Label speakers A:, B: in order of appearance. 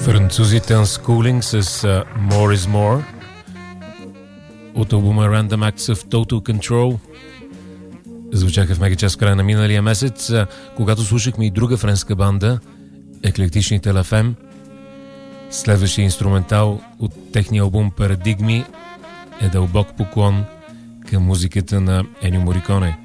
A: Французите Unschooling с More is More от албума Random Acts of Total Control. Звучаха в Мегачас в края на миналия месец, когато слушахме и друга френска банда, Еклектичните La Femme. Следващия инструментал от техния албум Парадигми е дълбок поклон към музиката на Енио Мориконе.